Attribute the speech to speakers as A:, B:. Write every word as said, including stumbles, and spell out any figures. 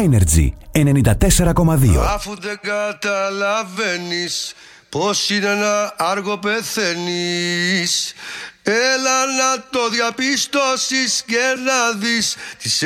A: Energy ενενήντα τέσσερα κόμμα δύο.
B: Αφού δεν καταλαβαίνεις πως είναι να άργο πεθαίνεις, έλα να το διαπιστώσεις και να δεις τις